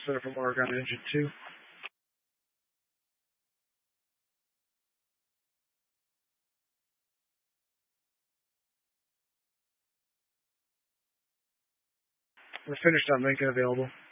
Center from Oregon Engine 2. We're finished on Lincoln available.